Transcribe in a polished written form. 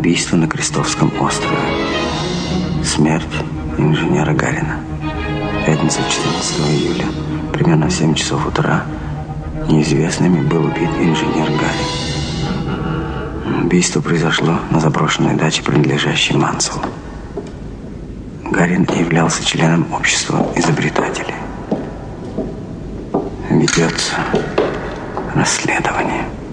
Убийство на Крестовском острове. Смерть инженера Гарина. Пятница, 14 июля. Примерно в 7 часов утра неизвестными был убит инженер Гарин. Убийство произошло на заброшенной даче, принадлежащей Мансову. Гарин являлся членом общества изобретателей. Ведется расследование.